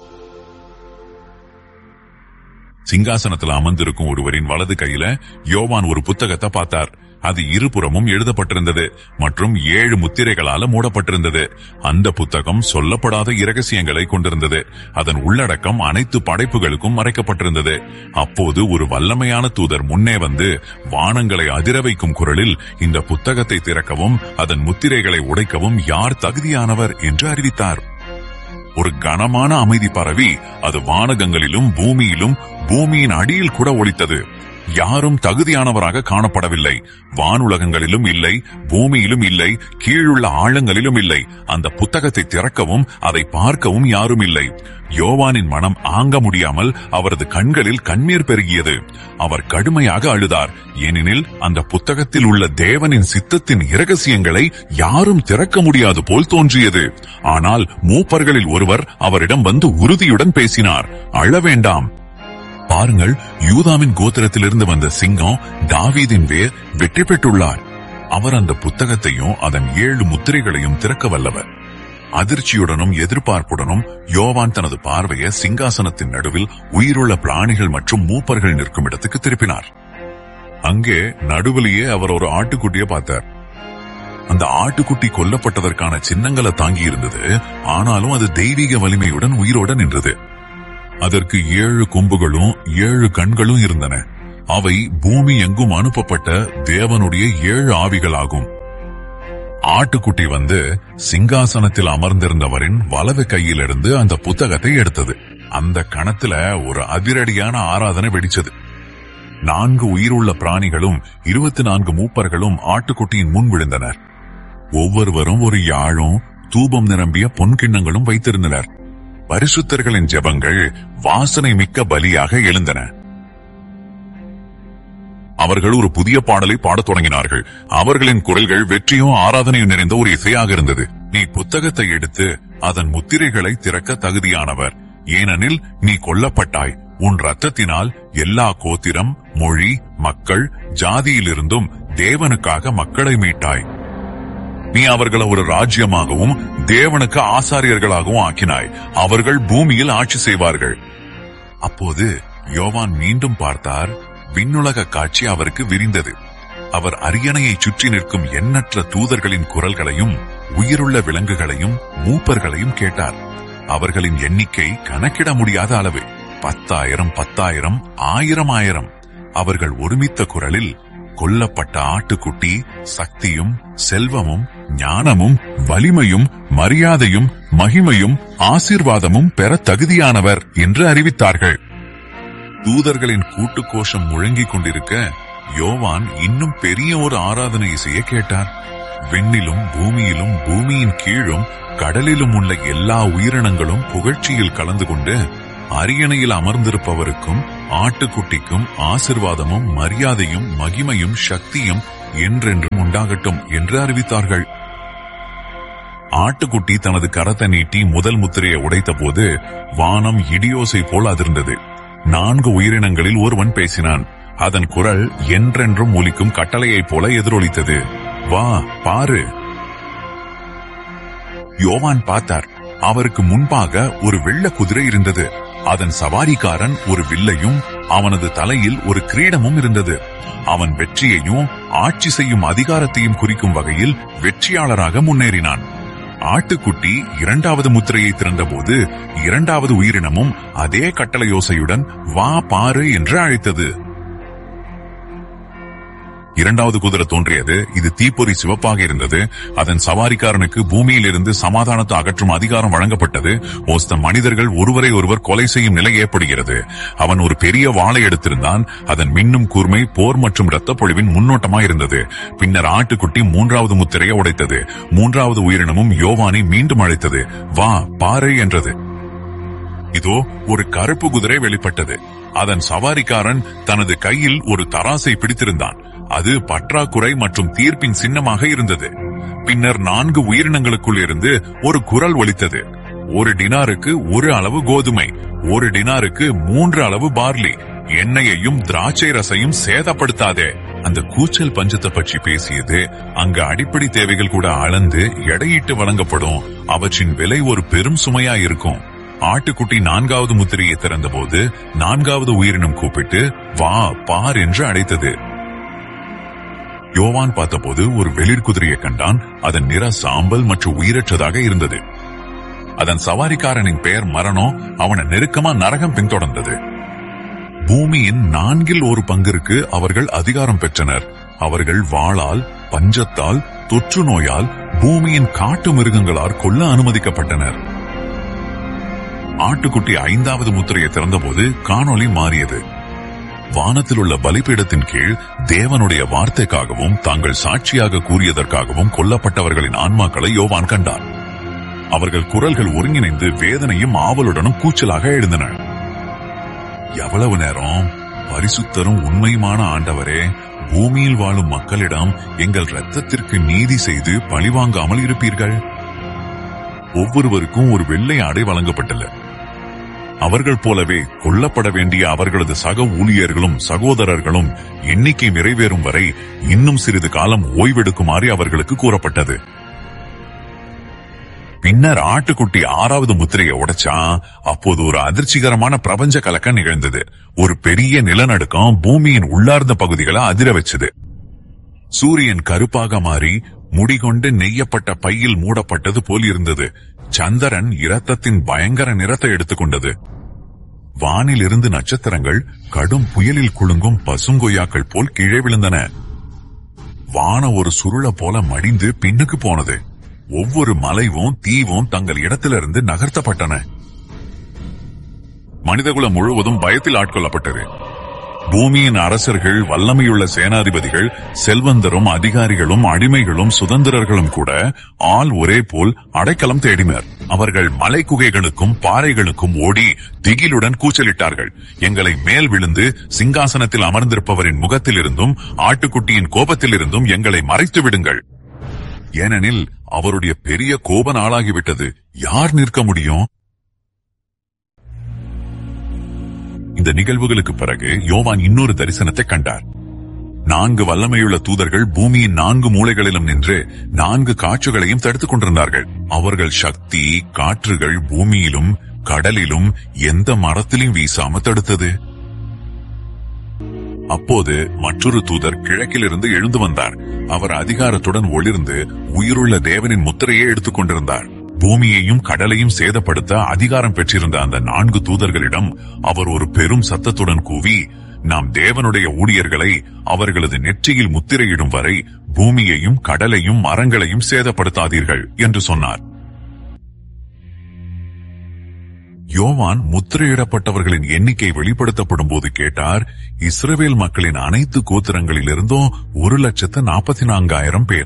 சிங்காசனத்தில் அமர்ந்திருக்கும் ஒருவரின் வலது கையில யோவான் ஒரு புத்தகத்தை பார்த்தார். அது இருபுறமும் எழுதப்பட்டிருந்தது மற்றும் 7 முத்திரைகளால மூடப்பட்டிருந்தது. அந்த புத்தகம் சொல்லப்படாத இரகசியங்களை கொண்டிருந்தது. அதன் உள்ளடக்கம் அனைத்து படைப்புகளுக்கும் மறைக்கப்பட்டிருந்தது. அப்போது ஒரு வல்லமையான தூதர் முன்னே வந்து வானங்களை அதிர வைக்கும் குரலில், இந்த புத்தகத்தை திறக்கவும் அதன் முத்திரைகளை உடைக்கவும் யார் தகுதியானவர் என்று அறிவித்தார். ஒரு கனமான அமைதி பரவி அது வானகங்களிலும் பூமியிலும் பூமியின் அடியில் கூட ஒலித்தது. யாரும் தகுதியானவராக காணப்படவில்லை. வானுலகங்களிலும் இல்லை, பூமியிலும் இல்லை, கீழுள்ள ஆழங்களிலும் இல்லை. அந்த புத்தகத்தை திறக்கவும் அதை பார்க்கவும் யாரும் இல்லை. யோவானின் மனம் ஆங்க முடியாமல் அவரது கண்களில் கண்ணீர் பெருகியது. அவர் கடுமையாக அழுதார். ஏனெனில் அந்த புத்தகத்தில் உள்ள தேவனின் சித்தத்தின் இரகசியங்களை யாரும் திறக்க முடியாது போல் தோன்றியது. ஆனால் மூப்பர்களில் ஒருவர் அவரிடம் வந்து உறுதியுடன் பேசினார். அழ வேண்டாம். பாருங்கள், யூதாவின் கோத்திரத்திலிருந்து வந்த சிங்கம் தாவீதின் வேர் வெற்றி பெற்றுள்ளார். அவர் அந்த புத்தகத்தையும் அதன் 7 முத்திரைகளையும் திறக்க வல்லவர். அதிர்ச்சியுடனும் எதிர்பார்ப்புடனும் யோவான் தனது பார்வையை சிங்காசனத்தின் நடுவில் உயிருள்ள பிராணிகள் மற்றும் மூப்பர்கள் நிற்கும் இடத்துக்கு திருப்பினார். அங்கே நடுவிலேயே அவர் ஒரு ஆட்டுக்குட்டியை பார்த்தார். அந்த ஆட்டுக்குட்டி கொல்லப்பட்டதற்கான சின்னங்களை தாங்கி இருந்தது. ஆனாலும் அது தெய்வீக வலிமையுடன் உயிரோடு நின்றது. அதற்கு 7 கொம்புகளும் 7 கண்களும் இருந்தன. அவை பூமி எங்கும் அனுப்பப்பட்ட தேவனுடைய 7 ஆவிகளாகும். ஆட்டுக்குட்டி வந்து சிங்காசனத்தில் அமர்ந்திருந்தவரின் வலது கையிலிருந்து அந்த புத்தகத்தை எடுத்தது. அந்த கணத்துல ஒரு அதிரடியான ஆராதனை வெடிச்சது. 4 உயிருள்ள பிராணிகளும் 24 மூப்பர்களும் ஆட்டுக்குட்டியின் முன் விழுந்தனர். ஒவ்வொருவரும் ஒரு யாழும் தூபம் நிரம்பிய பொன்கிண்ணங்களும் வைத்திருந்தனர். பரிசுத்தர்களின் ஜெபங்கள் வாசனை மிக்க பலியாக எழுந்தன. அவர்கள் ஒரு புதிய பாடலை பாடத் தொடங்கினார்கள். அவர்களின் குரல்கள் வெற்றியும் ஆராதனையும் நிறைந்த ஒரு இசையாக இருந்தது. நீ புத்தகத்தை எடுத்து அதன் முத்திரைகளை திறக்க தகுதியானவர். ஏனெனில் நீ கொல்லப்பட்டாய். உன் இரத்தத்தினால் எல்லா கோத்திரம், மொழி, மக்கள், ஜாதியிலிருந்தும் தேவனுக்காக மக்களை மீட்டாய். நீ அவர்களை ஒரு ராஜ்யமாகவும் தேவனுக்கு ஆசாரியர்களாகவும் ஆக்கினாய். அவர்கள் பூமியில் ஆட்சி செய்வார்கள். அப்போது யோவான் மீண்டும் பார்த்தார். விண்ணுலக காட்சி அவருக்கு விரிந்தது. அவர் அரியணையை சுற்றி நிற்கும் எண்ணற்ற தூதர்களின் குரல்களையும் உயிருள்ள விலங்குகளையும் மூப்பர்களையும் கேட்டார். அவர்களின் எண்ணிக்கை கணக்கிட முடியாத அளவு. 10,000 10,000 1000 அவர்கள் ஒருமித்த குரலில், கொல்லப்பட்ட ஆட்டுக்குட்டி சக்தியும் செல்வமும் ஞானமும் வலிமையும் மரியாதையும் மகிமையும் ஆசீர்வாதமும் பெற தகுதியானவர் என்று அறிவித்தார்கள். தூதர்களின் கூட்டு கோஷம் முழங்கிக் கொண்டிருக்க யோவான் இன்னும் பெரிய ஒரு ஆராதனை இசையை கேட்டார். விண்ணிலும் பூமியிலும் பூமியின் கீழும் கடலிலும் உள்ள எல்லா உயிரினங்களும் புகழ்ச்சியில் கலந்து கொண்டு, அரியணையில் அமர்ந்திருப்பவருக்கும் ஆட்டுக்குட்டிக்கும் ஆசீர்வாதமும் மரியாதையும் மகிமையும் சக்தியும் என்றென்றும் உண்டாகட்டும் என்று அறிவித்தார்கள். ஆட்டுக்குட்டி தனது கரத்தை நீட்டி முதல் முத்திரையை உடைத்த போது வானம் இடியோசை போல் அதிர்ந்தது. 4 உயிரினங்களில் ஒருவன் பேசினான். அதன் குரல் என்றென்றும் ஒலிக்கும் கட்டளையைப் போல எதிரொலித்தது. வா, பாரு. யோவான் பார்த்தார். அவருக்கு முன்பாக ஒரு வெள்ள குதிரை இருந்தது. அதன் சவாரிக்காரன் ஒரு வில்லையும் அவனது தலையில் ஒரு கிரீடமும் இருந்தது. அவன் வெற்றியையும் ஆட்சி செய்யும் அதிகாரத்தையும் குறிக்கும் வகையில் வெற்றியாளராக முன்னேறினான். ஆட்டுக்குட்டி 2வது முத்திரையை திறந்தபோது 2வது உயிரினமும் அதே கட்டளையோசையுடன் வா, பாரு என்று அழைத்தது. இரண்டாவது குதிரை தோன்றியது. இது தீப்பொறி சிவப்பாக இருந்தது. அதன் சவாரிக்காரனுக்கு பூமியில் இருந்து சமாதானத்தை அகற்றும் அதிகாரம் வழங்கப்பட்டது. ஒருத்த மனிதர்கள் ஒருவரை ஒருவர் கொலை செய்யும் நிலை ஏற்படுகிறது. அவன் ஒரு பெரிய வாளை எடுத்திருந்தான். அதன் மின்னும் கூர்மை போர் மற்றும் இரத்த பொழிவின் முன்னோட்டமாய் இருந்தது. பின்னர் ஆட்டுக்குட்டி மூன்றாவது முத்திரையை உடைத்தது. மூன்றாவது உயிரினமும் யோவானை மீண்டும் அழைத்தது. வா பாரு என்றது. இதோ ஒரு கருப்பு குதிரை வெளிப்பட்டது. அதன் சவாரிக்காரன் தனது கையில் ஒரு தராசை பிடித்திருந்தான். அது பற்றாக்குறை மற்றும் தீர்ப்பின் சின்னமாக இருந்தது. பின்னர் 4 உயிரினங்களுக்குள் இருந்து ஒரு குரல் ஒலித்தது. 1 டினாருக்கு 1 அளவு கோதுமை, 1 டினாருக்கு 3 அளவு பார்லி, எண்ணெயையும் திராட்சை ரசையும் சேதப்படுத்தாதே. அந்த கூச்சல் பஞ்சத்தை பற்றி பேசியது. அங்கு அடிப்படை தேவைகள் கூட அளந்து எடையிட்டு வழங்கப்படும். அவற்றின் விலை ஒரு பெரும் சுமையா இருக்கும். ஆட்டுக்குட்டி 4வது முத்திரையை திறந்தபோது 4வது உயிரினம் கூப்பிட்டு வா பார் என்று அழைத்தது. யோவான் பார்த்தபோது ஒரு வெளிர் குதிரையை கண்டான். அதன் நிற சாம்பல் மற்றும் உயிரற்றதாக இருந்தது. அதன் சவாரிக்காரனின் பெயர் மரணம். அவனை நெருக்கமா நரகம் பின்தொடர்ந்தது. பூமியின் 1/4 பங்கிற்கு அவர்கள் அதிகாரம் பெற்றனர். அவர்கள் வாளால், பஞ்சத்தால், தொற்று நோயால், பூமியின் காட்டு மிருகங்களால் கொல்ல அனுமதிக்கப்பட்டனர். ஆட்டுக்குட்டி 5வது முத்திரையை திறந்தபோது காணொளி மாறியது. வானத்தில் உள்ள பலிபீடத்தின் கீழ் தேவனுடைய வார்த்தைக்காகவும் தாங்கள் சாட்சியாக கூறியதற்காகவும் கொல்லப்பட்டவர்களின் ஆன்மாக்களை யோவான் கண்டார். அவர்கள் குரல்கள் ஒருங்கிணைந்து வேதனையும் ஆவலுடனும் கூச்சலாக எழுந்தன. எவ்வளவு நேரம்? பரிசுத்தரும் உண்மையுமான ஆண்டவரே, பூமியில் வாழும் மக்களிடம் எங்கள் இரத்தத்திற்கு நீதி செய்து பழிவாங்காமல் இருப்பீர்கள். ஒவ்வொருவருக்கும் ஒரு வெள்ளை ஆடை வழங்கப்பட்டது. அவர்கள் போலவே கொல்லப்பட வேண்டிய அவர்களது சக ஊழியர்களும் சகோதரர்களும் எண்ணிக்கை நிறைவேறும் வரை இன்னும் சிறிது காலம் ஓய்வெடுக்குமாறு அவர்களுக்கு கூறப்பட்டது. பின்னர் ஆட்டுக்குட்டி 6வது முத்திரையை உடைச்சா. அப்போது ஒரு அதிர்ச்சிகரமான பிரபஞ்ச கலக்கம் நிகழ்ந்தது. ஒரு பெரிய நிலநடுக்கம் பூமியின் உள்ளார்ந்த பகுதிகளை அதிர வச்சது. சூரியன் கருப்பாக மாறி முடிகொண்டு நெய்யப்பட்ட பையில் மூடப்பட்டது போல் இருந்தது. சந்திரன் இரத்தத்தின் பயங்கர நிறத்தை எடுத்துக்கொண்டது. வானில் இருந்து நட்சத்திரங்கள் கடும் புயலில் குலுங்கும் பசுங்கொய்யாக்கள் போல் கீழே விழுந்தன. வான ஒரு சுருள போல மடிந்து பின்னுக்கு போனது. ஒவ்வொரு மலைவும் தீவும் தங்கள் இடத்திலிருந்து நகர்த்தப்பட்டன. மனிதகுலம் முழுவதும் பயத்தில் ஆட்கொள்ளப்பட்டது. பூமியின் அரசர்கள், வல்லமையுள்ள சேனாதிபதிகள், செல்வந்தரும் அதிகாரிகளும் அடிமைகளும் சுதந்திரர்களும் கூட ஆள் ஒரே போல் அடைக்கலம் தேடினர். அவர்கள் மலை குகைகளுக்கும் பாறைகளுக்கும் ஓடி திகிலுடன் கூச்சலிட்டார்கள். எங்களை மேல் விழுந்து சிங்காசனத்தில் அமர்ந்திருப்பவரின் முகத்திலிருந்தும் ஆட்டுக்குட்டியின் கோபத்திலிருந்தும் எங்களை மறைத்து விடுங்கள். ஏனெனில் அவருடைய பெரிய கோப நாளாகிவிட்டது. யார் நிற்க முடியும்? இந்த நிகழ்வுகளுக்கு பிறகு யோவான் இன்னொரு தரிசனத்தை கண்டார். 4 வல்லமையுள்ள தூதர்கள் பூமியின் 4 மூலைகளிலும் நின்று 4 காற்றுகளையும் தடுத்துக் கொண்டிருந்தார்கள். அவர்கள் சக்தி காற்றுகள் பூமியிலும் கடலிலும் எந்த மரத்திலும் வீசாம தடுத்தது. அப்போது மற்றொரு தூதர் கிழக்கிலிருந்து எழுந்து வந்தார். அவர் அதிகாரத்துடன் ஒளிர்ந்து உயிருள்ள தேவனின் முத்திரையை எடுத்துக் கொண்டிருந்தார். பூமியையும் கடலையும் சேதப்படுத்த அதிகாரம் பெற்றிருந்த அந்த 4 தூதர்களிடம் அவர் ஒரு பெரும் சத்தத்துடன் கூவி, நாம் தேவனுடைய ஊழியர்களை அவர்களது நெற்றியில் முத்திரையிடும் வரை பூமியையும் கடலையும் மரங்களையும் சேதப்படுத்தாதீர்கள் என்று சொன்னார். யோவான் முத்திரையிடப்பட்டவர்களின் எண்ணிக்கை வெளிப்படுத்தப்படும் போது கேட்டார். இஸ்ரவேல் மக்களின் அனைத்து கோத்திரங்களிலிருந்தும் 1,44,000 பேர்.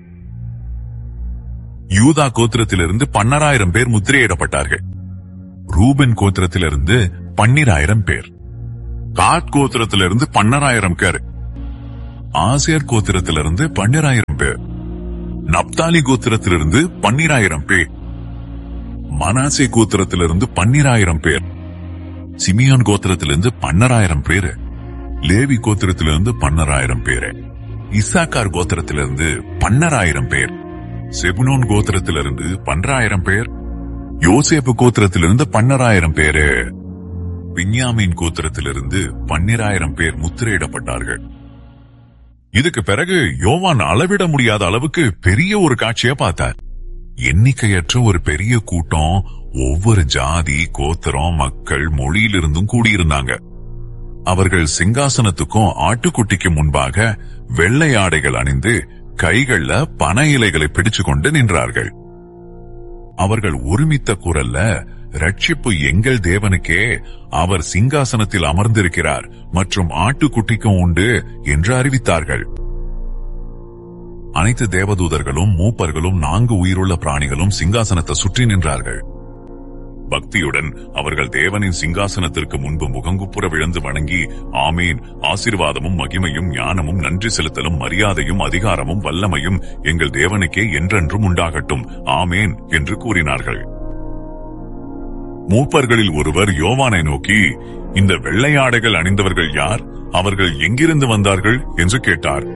யூதா கோத்திரத்திலிருந்து 12,000 பேர் முத்திரையிடப்பட்டார்கள். ரூபன் கோத்திரத்திலிருந்து 12,000 பேர். காத் கோத்திரத்திலிருந்து 12,000 பேர். ஆசேர் கோத்திரத்திலிருந்து 12,000 பேர். நப்தாலி கோத்திரத்திலிருந்து 12,000 பேர். மனாசே கோத்திரத்திலிருந்து 12,000 பேர். சிமியோன் கோத்திரத்திலிருந்து 12,000 பேர். லேவி கோத்திரத்திலிருந்து 12,000 பேர். இசாக்கார் கோத்திரத்திலிருந்து 12,000 பேர். செபுலோன் கோத்திரத்திலிருந்து 12,000 பேர். யோசேப்பு கோத்திரத்திலிருந்து 12,000 பேரு. பின்யாமீன் கோத்திரத்திலிருந்து 12,000 பேர் முத்திரையிடப்பட்டார்கள். இதுக்கு பிறகு யோவான் அளவிட முடியாத அளவுக்கு பெரிய ஒரு காட்சியை பார்த்தார். எண்ணிக்கையற்ற ஒரு பெரிய கூட்டம் ஒவ்வொரு ஜாதி, கோத்திரம், மக்கள், மொழியிலிருந்தும் கூடியிருந்தாங்க. அவர்கள் சிங்காசனத்துக்கும் ஆட்டுக்குட்டிக்கு முன்பாக வெள்ளை ஆடைகள் அணிந்து கைகள்ல பனை இலைகளை பிடிச்சு கொண்டு நின்றார்கள். அவர்கள் ஒருமித்த குரல்ல, ரட்சிப்பு எங்கள் தேவனுக்கே, அவர் சிங்காசனத்தில் அமர்ந்திருக்கிறார் மற்றும் ஆட்டுக்குட்டிக்கும் உண்டு என்று அறிவித்தார்கள். அனைத்து தேவதூதர்களும் மூப்பர்களும் 4 உயிருள்ள பிராணிகளும் சிங்காசனத்தை சுற்றி நின்றார்கள். பக்தியுடன் அவர்கள் தேவனின் சிங்காசனத்திற்கு முன்பு முகங்குப்புற விழுந்து வணங்கி, ஆமீன், ஆசீர்வாதமும் மகிமையும் ஞானமும் நன்றி செலுத்தலும் மரியாதையும் அதிகாரமும் வல்லமையும் எங்கள் தேவனுக்கே என்றென்றும் உண்டாகட்டும், ஆமேன் என்று கூறினார்கள். மூப்பர்களில் ஒருவர் யோவானை நோக்கி, இந்த வெள்ளை ஆடைகள் அணிந்தவர்கள் யார்? அவர்கள் எங்கிருந்து வந்தார்கள் என்று கேட்டார்.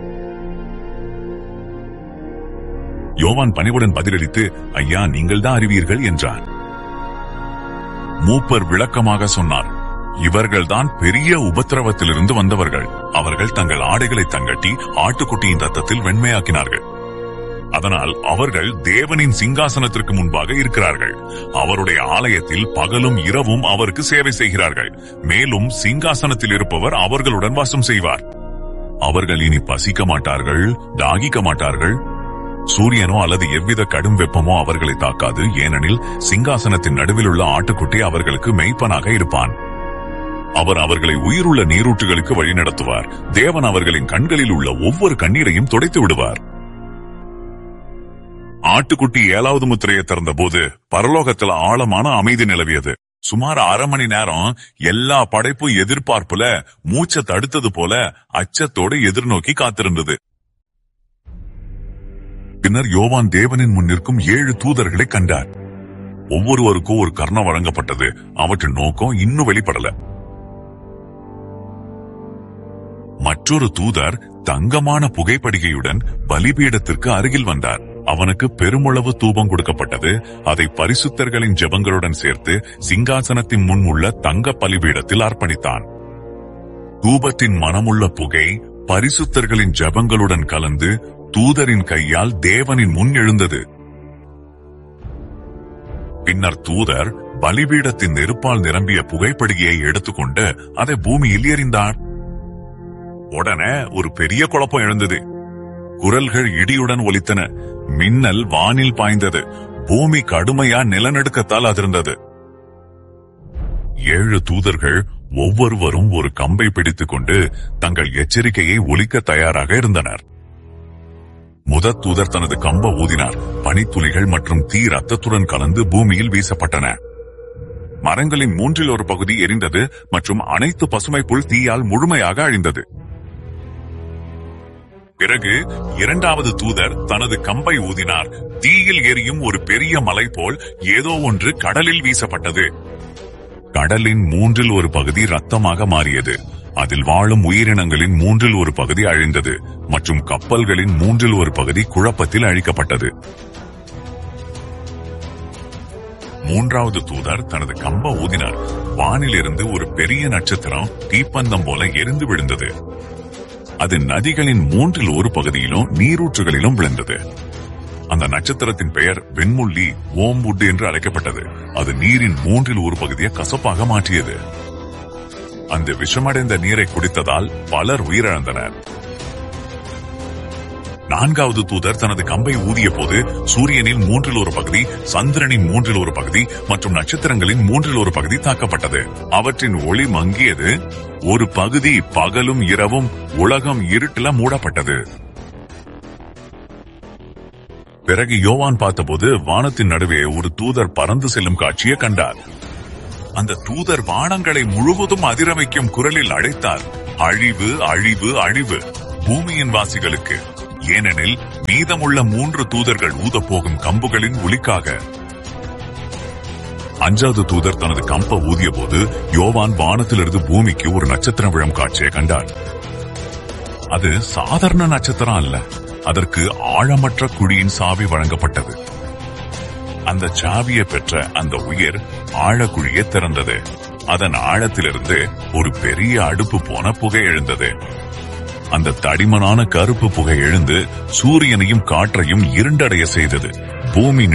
யோவான் பணிவுடன் பதிலளித்து, ஐயா, நீங்கள் தான் அறிவீர்கள் என்றார். மூப்பர் விளக்கமாக சொன்னார், இவர்கள்தான் பெரிய உபத்திரவத்திலிருந்து வந்தவர்கள். அவர்கள் தங்கள் ஆடைகளை தங்கட்டி ஆட்டுக்குட்டியின் ரத்தத்தில் வெண்மையாக்கினார்கள். அதனால் அவர்கள் தேவனின் சிங்காசனத்திற்கு முன்பாக இருக்கிறார்கள். அவருடைய ஆலயத்தில் பகலும் இரவும் அவருக்கு சேவை செய்கிறார்கள். மேலும் சிங்காசனத்தில் இருப்பவர் அவர்களுடன் வாசம் செய்வார். அவர்கள் இனி பசிக்க மாட்டார்கள், தாகிக்க மாட்டார்கள். சூரியனோ அல்லது எவ்வித கடும் வெப்பமோ அவர்களை தாக்காது. ஏனெனில் சிங்காசனத்தின் நடுவில் உள்ள ஆட்டுக்குட்டி அவர்களுக்கு மெய்ப்பனாக இருப்பான். அவர் அவர்களை உயிருள்ள நீரூற்றுகளுக்கு வழிநடத்துவார். தேவன் அவர்களின் கண்களில் உள்ள ஒவ்வொரு கண்ணீரையும் துடைத்து விடுவார். ஆட்டுக்குட்டி 7வது முத்திரையை திறந்தபோது பரலோகத்தில் ஆழமான அமைதி நிலவியது. சுமார் 1/2 மணி நேரம் எல்லா படைப்பும் எதிர்பார்ப்புல மூச்சை தடுத்தது போல அச்சத்தோடு எதிர்நோக்கி காத்திருந்தது. பின்னர் யோவான் தேவனின் முன் நிற்கும் 7 தூதர்களை கண்டார். ஒவ்வொருவருக்கும் ஒரு கர்ணம் வழங்கப்பட்டது. அவற்றின் நோக்கம் இன்னும் வெளிப்படல. மற்றொரு தூதர் தங்கமான புகைப்படிகையுடன் பலிபீடத்திற்கு அருகில் வந்தார். அவனுக்கு பெருமளவு தூபம் கொடுக்கப்பட்டது. அதை பரிசுத்தர்களின் ஜெபங்களுடன் சேர்த்து சிங்காசனத்தின் முன் உள்ள தங்க பலிபீடத்தில் அர்ப்பணித்தான். தூபத்தின் மனமுள்ள புகை பரிசுத்தர்களின் ஜெபங்களுடன் கலந்து தூதரின் கையால் தேவனின் முன் எழுந்தது. பின்னர் தூதர் பலிபீடத்தின் நெருப்பால் நிரம்பிய புகைப்படிகையை எடுத்துக்கொண்டு அதை பூமியில் எறிந்தார். உடனே ஒரு பெரிய குழப்பம் எழுந்தது. குரல்கள் இடியுடன் ஒலித்தன. மின்னல் வானில் பாய்ந்தது. பூமி கடுமையா நிலநடுக்கத்தால் அதிர்ந்தது. 7 தூதர்கள் ஒவ்வொருவரும் ஒரு கம்பை பிடித்துக் கொண்டு தங்கள் எச்சரிக்கையை ஒலிக்க தயாராக இருந்தனர். முதற் தூதர் தனது கம்ப ஊதினார். பனித்துளிகள் மற்றும் தீ ரத்தத்துடன் கலந்து பூமியில் வீசப்பட்டன. மரங்களின் 3இல் ஒரு பகுதி எரிந்தது மற்றும் அனைத்து பசுமை புல் தீயால் முழுமையாக அழிந்தது. பிறகு 2வது தூதர் தனது கம்பை ஊதினார். தீயில் எரியும் ஒரு பெரிய மலை போல் ஏதோ ஒன்று கடலில் வீசப்பட்டது. கடலின் 3இல் ஒரு பகுதி ரத்தமாக மாறியது. அதில் வாழும் உயிரினங்களின் 3இல் ஒரு பகுதி அழிந்தது மற்றும் கப்பல்களின் 3இல் ஒரு பகுதி குழப்பத்தில் அழிக்கப்பட்டது. 3வது தூதர் தனது கம்ப ஊதினார். வானிலிருந்து ஒரு பெரிய நட்சத்திரம் தீப்பந்தம் போல எரிந்து விழுந்தது. அது நதிகளின் 3இல் ஒரு பகுதியிலும் நீரூற்றுகளிலும் விழுந்தது. அந்த நட்சத்திரத்தின் பெயர் வெண்முள்ளி, ஓம்வுட் என்று அழைக்கப்பட்டது. அது நீரின் 3இல் ஒரு பகுதியை கசப்பாக மாற்றியது. அந்த விஷமடைந்த நீரை குடித்ததால் பலர் உயிரிழந்தனர். 4வது தூதர் தனது கம்பை ஊதிய போது சூரியனில் 3இல் ஒரு பகுதி, சந்திரனின் 3இல் ஒரு பகுதி மற்றும் நட்சத்திரங்களின் 3இல் ஒரு பகுதி தாக்கப்பட்டது. அவற்றின் ஒளி மங்கியது. ஒரு பகுதி பகலும் இரவும் உலகம் இருட்டில மூடப்பட்டது. பிறகு யோவான் பார்த்தபோது வானத்தின் நடுவே ஒரு தூதர் பறந்து செல்லும் காட்சியை கண்டார். அந்த தூதர் வானங்களை முழுவதும் அதிர வைக்கும் குரலில் அழைத்தார், அழிவு, அழிவு, அழிவு பூமியின் வாசிகளுக்கு. ஏனெனில் மீதமுள்ள 3 தூதர்கள் ஊதப்போகும் கம்புகளின் ஒலிக்காக. 5வது தூதர் தனது கம்பை ஊதிய போது யோவான் வானத்திலிருந்து பூமிக்கு ஒரு நட்சத்திரம் விழும் காட்சியை கண்டார். அது சாதாரண நட்சத்திரம் அல்ல. அதற்கு ஆழமற்ற குழியின் சாவி வழங்கப்பட்டது. அந்த சாவியை பெற்ற அந்த உயிர் ஆழக்குழியை திறந்தது. அதன் ஆழத்திலிருந்து ஒரு பெரிய அடுப்பு போன புகை எழுந்தது. அந்த தடிமனான கருப்பு புகை எழுந்து சூரியனையும் காற்றையும் இருண்டடைய செய்தது. பூமி